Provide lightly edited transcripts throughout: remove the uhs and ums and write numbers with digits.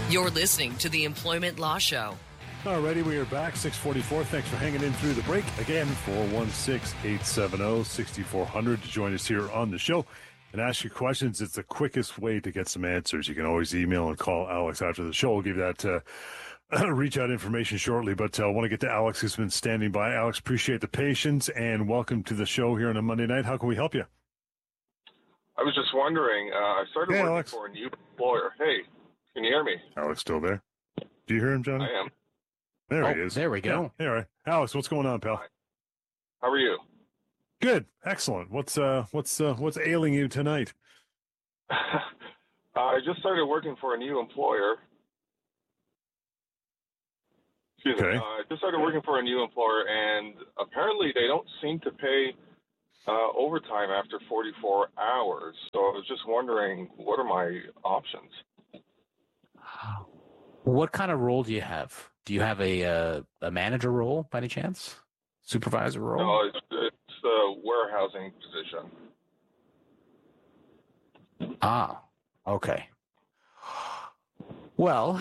You're listening to the Employment Law Show. Alrighty, we are back, 6:44. Thanks for hanging in through the break. Again, 416-870-6400 to join us here on the show and ask your questions. It's the quickest way to get some answers. You can always email and call Alex after the show. We'll give you that reach out information shortly, but I want to get to Alex, who's been standing by. Alex, appreciate the patience and welcome to the show here on a Monday night. How can we help you? I was just wondering, I started working Alex. for a new employer. Hey, can you hear me? Alex still there? Do you hear him, Johnny? I am. There he is. There we go. Yeah, all right. Alex, what's going on, pal? Hi. How are you? Good. Excellent. What's ailing you tonight? I just started working for a new employer. Excuse me. Okay. I just started working for a new employer, and apparently they don't seem to pay overtime after 44 hours. So I was just wondering, what are my options? What kind of role do you have? Do you have a manager role by any chance? Supervisor role? No, it's the warehousing position. Ah, okay. Well,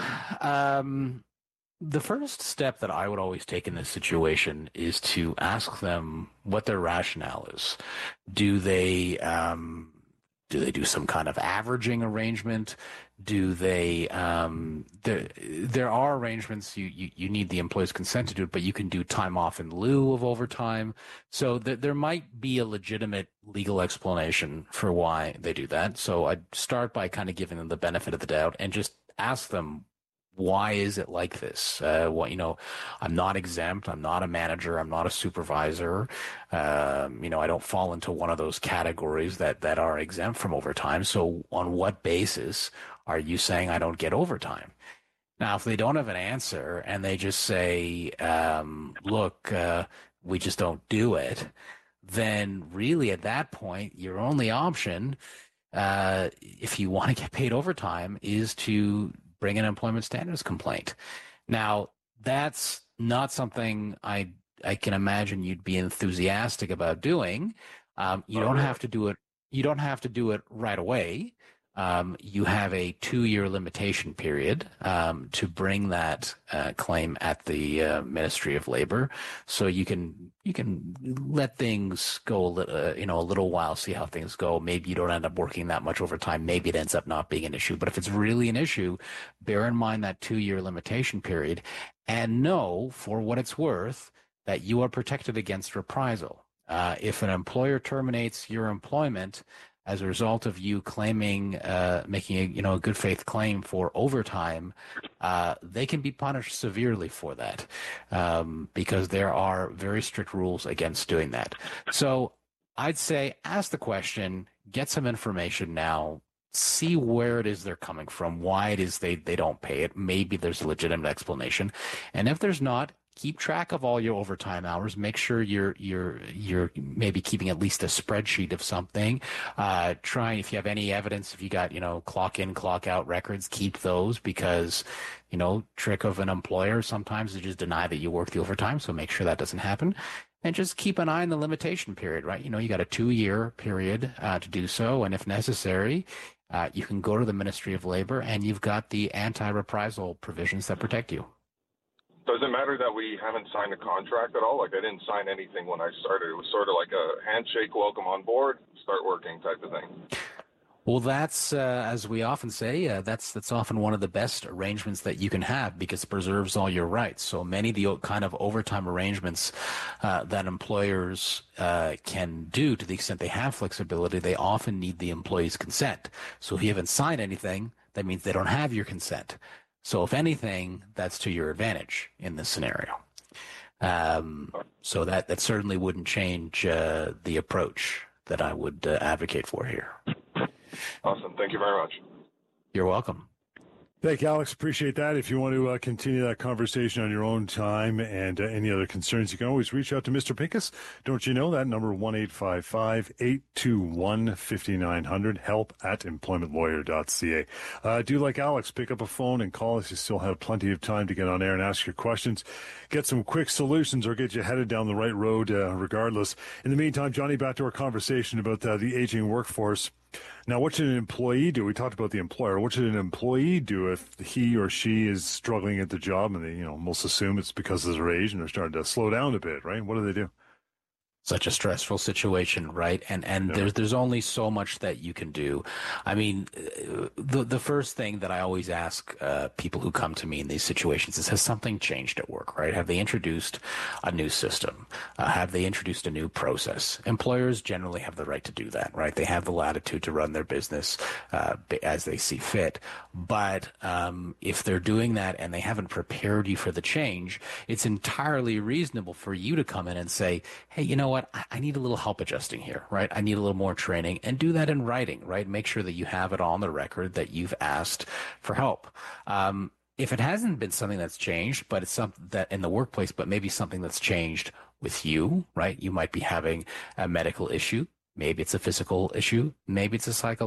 the first step that I would always take in this situation is to ask them what their rationale is. Do they do some kind of averaging arrangement? Do they, there are arrangements you need the employee's consent to do it, but you can do time off in lieu of overtime. So there might be a legitimate legal explanation for why they do that. So I'd start by kind of giving them the benefit of the doubt and just ask them, why is it like this? I'm not exempt. I'm not a manager. I'm not a supervisor. I don't fall into one of those categories that are exempt from overtime. So on what basis are you saying I don't get overtime? Now, if they don't have an answer and they just say, look, we just don't do it, then really at that point, your only option, if you want to get paid overtime, is to bring an employment standards complaint. Now, that's not something I can imagine you'd be enthusiastic about doing. You don't have to do it. You don't have to do it right away. You have a 2-year limitation period to bring that claim at the Ministry of Labor, so you can let things go a little while, see how things go. Maybe you don't end up working that much overtime. Maybe it ends up not being an issue. But if it's really an issue, bear in mind that 2-year limitation period, and know for what it's worth that you are protected against reprisal. If an employer terminates your employment as a result of you claiming, making a good faith claim for overtime, they can be punished severely for that, because there are very strict rules against doing that. So I'd say ask the question, get some information now, see where it is they're coming from, why it is they don't pay it. Maybe there's a legitimate explanation. And if there's not, keep track of all your overtime hours. Make sure you're maybe keeping at least a spreadsheet of something. If you have any evidence, if you got, clock in, clock out records, keep those, because, trick of an employer sometimes is just deny that you work the overtime. So make sure that doesn't happen. And just keep an eye on the limitation period, right? You got a 2-year period to do so. And if necessary, you can go to the Ministry of Labor, and you've got the anti-reprisal provisions that protect you. Does it matter that we haven't signed a contract at all? Like, I didn't sign anything when I started. It was sort of like a handshake, welcome on board, start working type of thing. Well, that's, as we often say, that's often one of the best arrangements that you can have, because it preserves all your rights. So many of the kind of overtime arrangements that employers can do, to the extent they have flexibility, they often need the employee's consent. So if you haven't signed anything, that means they don't have your consent. So if anything, that's to your advantage in this scenario. So that certainly wouldn't change the approach that I would advocate for here. Awesome. Thank you very much. You're welcome. Thank you, Alex. Appreciate that. If you want to continue that conversation on your own time and any other concerns, you can always reach out to Mr. Pincus. Don't you know that number? 1-855-821-5900, help@employmentlawyer.ca. Do like Alex, pick up a phone and call us. You still have plenty of time to get on air and ask your questions, get some quick solutions, or get you headed down the right road regardless. In the meantime, Johnny, back to our conversation about the aging workforce. Now, what should an employee do? We talked about the employer. What should an employee do if he or she is struggling at the job and they, most assume it's because of their age and they're starting to slow down a bit, right? What do they do? Such a stressful situation, right? And there's only so much that you can do. I mean, the first thing that I always ask people who come to me in these situations is, has something changed at work, right? Have they introduced a new system? Have they introduced a new process? Employers generally have the right to do that, right? They have the latitude to run their business as they see fit. But if they're doing that and they haven't prepared you for the change, it's entirely reasonable for you to come in and say, hey, you know what? I need a little help adjusting here, right? I need a little more training, and do that in writing, right? Make sure that you have it on the record that you've asked for help. If it hasn't been something that's changed, but it's something that in the workplace, but maybe something that's changed with you, right? You might be having a medical issue. Maybe it's a physical issue. Maybe it's a psychological